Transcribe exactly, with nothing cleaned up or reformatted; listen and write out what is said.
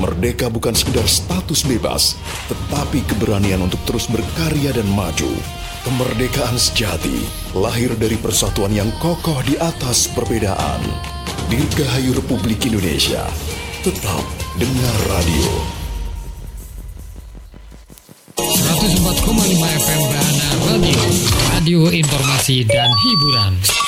Merdeka bukan sekedar status bebas, tetapi keberanian untuk terus berkarya dan maju. Kemerdekaan sejati lahir dari persatuan yang kokoh di atas perbedaan. Dirgahayu Republik Indonesia. Tetap dengar radio. seratus empat koma lima F M Bahana Radio, radio informasi dan hiburan.